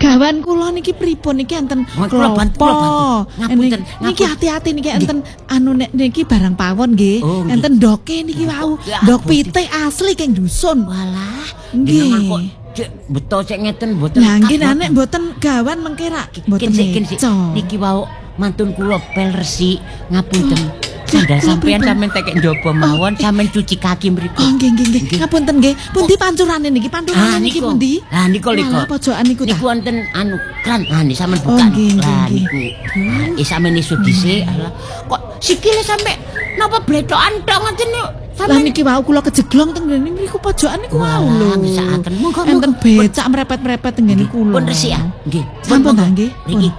Gawan kula niki pripun niki enten klopo. Niki hati-hati niki enten anu niki barang pawon nggih. Enten ndoke niki wau. Ndok pitik asli keng dusun. Walah, nggih. Beto sik ngeten mboten. Lah nggih nek mboten gawan mengke rak mboten niki wau mantun kula pel resik ngapunten. Sandal sampean tekek njaba mawon sampean cuci kaki mriku. Oh nggih. Ngapunten nggih. Pundi pancurane niki? Panturane niki pundi? Lah niku. Pojokan niku ta. Niku wonten anu kran. Lah niki sampean buka. Lah niku. Sampean iso dhisik. Kok sikile sampe napa blethokan tok ngoten niku. Lah niki wau kula kejeglong teng ngene niku pojokan niku wau lho. Ngisaken. Monggo enten becak mrepet-mrepet teng ngene kula. Pun resik ya. Nggih. Sampun ta nggih. Niki.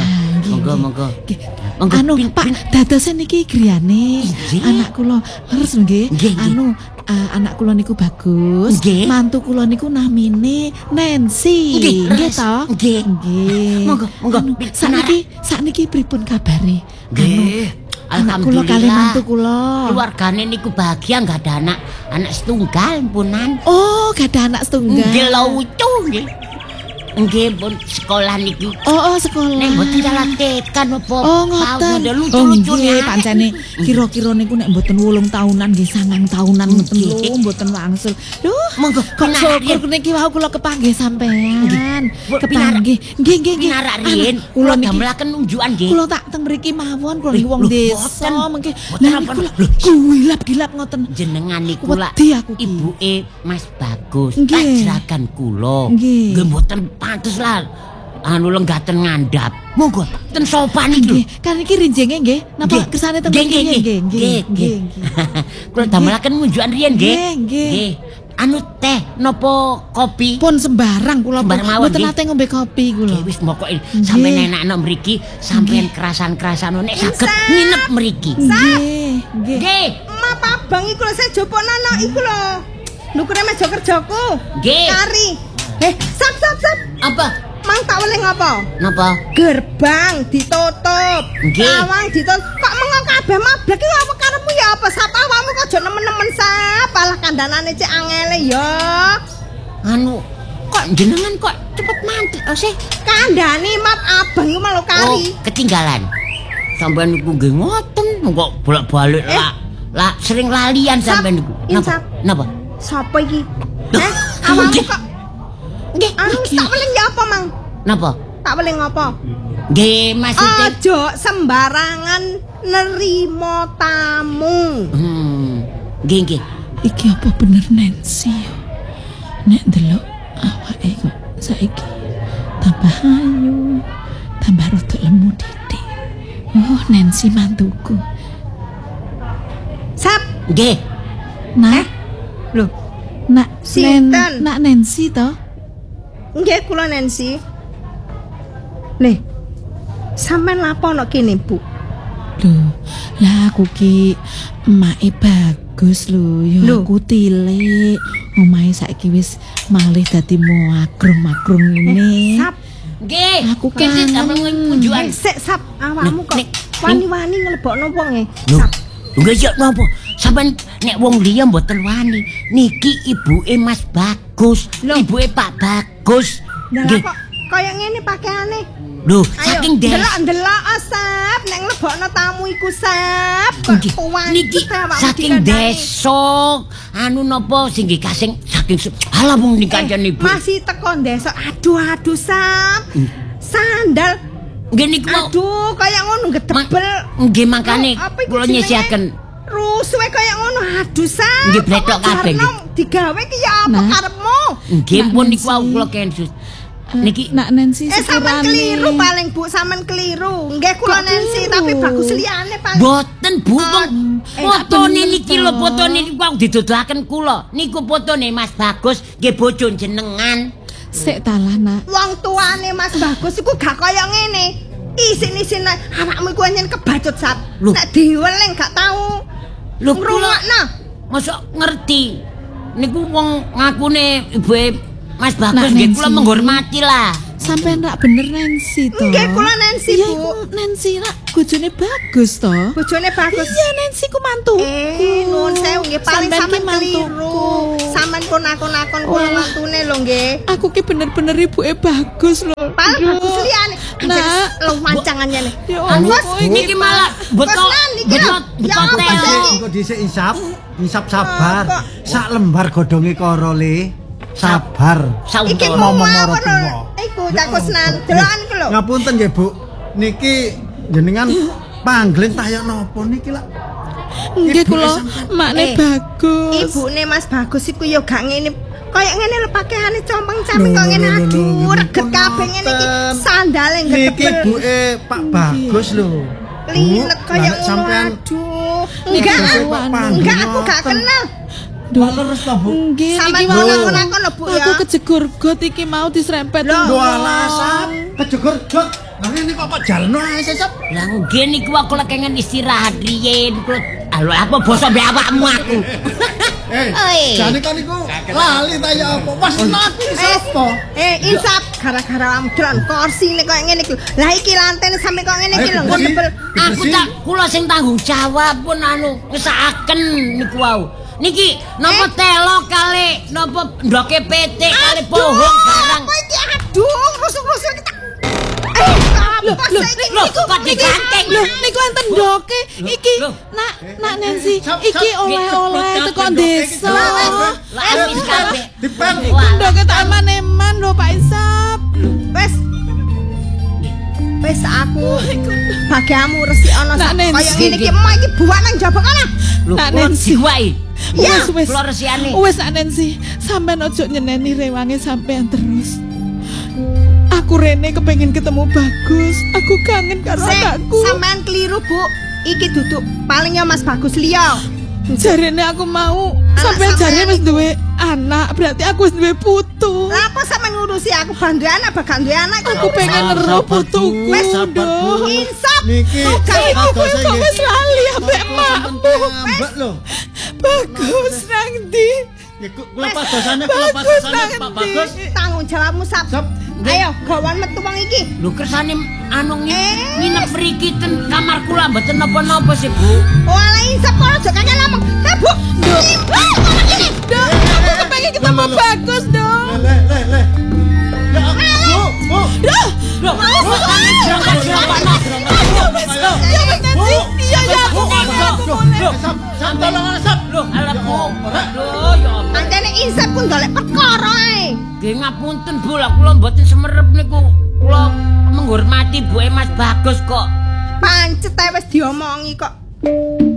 Monggo. Anu Pak, dadose niki griyane anak kula leres nggih. Anu anak kula niku bagus. Mantu kula niku namine Nancy. Nggih to? Nggih. Monggo. Sakniki pripun kabare? Nggih. Alhamdulillah. Kula kalih mantu kula. Keluargane niku bahagia enggak ada anak setunggal punan. Oh, gak ada anak setunggal. Nggih lucu nggih. Nggih pun sekolah niki. Oh, sekolah. Nek mboten latekan apa. Oh, ngoten. Lucu-lucu nggih, pancene kira-kira niku nek mboten 8 tahunan nggih 9 tahunan ngoten lho, mboten wangsul. Duh, monggo kok syukur niki wau kula kepanggih sampean. Kepanggih. Nggih. Pinarak riyen kula damelaken unjukan nggih. Kula tak teng mriki mawon kula niku wong desa mengke. Lah gilap-gilap ngoten. Jenengan niku lak ibuke Mas Bagus. Ajrakan kula. Nggih mboten pantes lah anu lenggaten ngandhap. Monggo ten sopan iki. Kan iki rinjenge nggih. Napa kersane ten mriki nggih. Kula damelaken unjukan riyen nggih. Anu teh napa kopi? Pun sembarang kula mboten nate ngombe kopi kula. Wis mokoke sampeyan enak mriki sampeyan kerasan-kerasan nek saged nginep mriki. Nggih. Map abang iku lho saya jopo anak iku lho. Nukure meja kerjaku. Kari. Sap. Apa? Mang tak weling apa? Napa? Gerbang ditutup. Lawang ditutup. Kok mengo kabeh mablek iki apa karepmu ya apa? Sap awakmu kok aja nemen-nemen sap. Alah kandhanane cek angele ya. Anu kok jenengan kok cepet mantek sih? Kandhane map abang iku malah kari. Ketinggalan. Sampeyan niku nggih ngoten kok bolak-balik lah sering lalian sampeyan niku. Napa? Sapa iki? Awakmu kok nggih, tak weling ya apa, Mang? Napa? Tak weling apa? Nggih, maksudnya aja sembarangan nerima tamu. Nggih. Iki apa bener Nancy? Nek ndelok awake kok saiki tambah ayu, tambah rada lemu titik. Oh, Nancy mantuku. Sap. Nggih. Nak. Loh, Nak Nancy to? Nggih, kula Nancy. Leh. Sampeyan lapo ana kene, Bu? Loh, lah aku ki emake bagus lho, ya aku tilik. Omahe saiki wis malih dadi magrung-magrung ngene. Sap. Nggih. Aku kan sampeyan unjukan. Sik, Sap, awakmu kok wani-wani nglebokno wong e. Sap. Nggih, ya napa? Sampeyan nek wong liya mboten wani. Niki ibuke Mas Bagus, ibuke Pak Bagus. Nggih. Kok kaya ngene pakaiane? Lho, saking delok Sap, nek nglebokno tamu iku Sap. Niki saking desa. Anu napa sing nggih kasing saking halah mung ning kancane ibu. Masih teko desa. Aduh Sap. Sandal nggih niku. Aduh, kaya ngono gedebel. Nggih mangkane kula nyisiaken. Rusuhe kaya ngono. Aduh, Sap. Nggih bletok kabeh. Digawe ki ya apa karepmu? Nggih pun niku kula kensus. Niki Nak Nancy sampean keliru paling Bu, sampean keliru. Nggih kula Nancy tapi bagus liyane paling. Mboten Bu, fotone niki lho, fotone niku didodolaken kula. Niku fotone Mas Bagus nggih bojo jenengan. Sik talah Nak. Wong tuane Mas Bagus iku gak kaya ngene. Isin-isin awakmu iku nyen kebacut Sap. Nek diweling gak tau. Lho kula mosok ngerti. Niku wong ngakune ibuke Mas Bagus nggih kula menghormati lah. sampean rak bener Nancy to. Nggih, kula Nancy, Iya, Bu. Nancy rak bojone bagus to. Bojone bagus. Iya, Nancy ku mantuku. Nuwun sewu nggih, paling Sampean sampean ki mantuku. keliru. Sampean pun akon-akon kula mantune lho nggih. Aku ki bener-bener ibuke bagus lho. Paling bagus liyane. Nak, lho mancangannya nih. ya Anu Allah, iki malah betul Kok dhisik isap sabar. Sak lembar godhonge karo le. Sabar. Iki Sauntara. mau iku tak kusnan. Delokan ku lho. Ngapunten nggih, Bu. Niki jenengan pangling tayak napa niki lak? nggih kula makne bagus. Ibune Mas Bagus iku ya gak ngene. Kayak ngene lho pakaiane compang-camping kok ngene aduh reget kabeh ngene iki sandale Niki gedebel. buke Pak Bagus lho. Linet kaya ngono sampean aduh. Enggak, Enggak aku gak kenal. Duh, terus to, Bu. Nggih, Sampeyan iki mau ngakon-ngakon lho Bu ya. aku kejegur got iki mau diserempet. Lho alasap, kejegur jog. Lah ini kok jalno ae sesep. Lah ngene iku aku lek pengen istirahat riyen kulo. Lho apa basa mbek awakmu aku. Jane kan niku lali ta ya apa? Wes naku sapa? Insap gara-gara kamu dolan kursi nek koyo ngene iki. Lah iki lantene sampe kok ngene iki lho gedebel. Aku tak kula sing tanggung jawab pun anu ngesakaken niku wau. Niki napa telo kali napa ndoke PT kali pohon barang. Apa iki aduh rusuk-rusuk kita. Lho kok diganteng. Lho niku enten ndoke iki nak Nancy iki oleh-oleh teko desa. Lah wis kabeh. Dipen. Ndoke tak eman-eman lho Pak Insap. Wes aku bagiamu resik ana Nak, kaya Nancy. ngene iki emak iki buak nang jaba kana. Lho Nak, kula Nancy. diwai. Ya, Wes Kula resiane. wes Nak Nancy, sampean ojo nyeneni rewange sampean terus. Aku rene kepengin ketemu Bagus. Aku kangen karo anakku. Sampean keliru, Bu. Iki duduk paling ya Mas Bagus liya. Jarene aku mau sampean jare wis duwe anak, berarti aku wis duwe putu. Lah apa sampean ngurusi aku bandu anak apa gak duwe anak kok? Aku pengen nero putuku. Wes, Dong. Insap. Niki Aku kok wis lali ambek makmu. Mbak lho. Bagus nang ndi? Kula padosane Pak Bagus. Tanggung jawabmu Sap. Sap. Ayo gawan metu wong iki. Lho kersane anu nginep mriki ten kamar kula mboten napa-napa sih, Bu. Wala Insap kok aja kakek ngomong. Ha, Bu. Dong, aku kepengen ketemu Bagus dong. Le. Ya Bu. Lho, Ya wis Nancy. Iya ya aku boleh. Sap tolong sap. Lho, ala Bu. Lho, ya apa? Antene Insap ku golek perkara ae. Nggih ngapunten Bu, lah kula mboten semerep niku. Kula menghormati buke Mas Bagus kok. Pancet ae wis diomongi kok.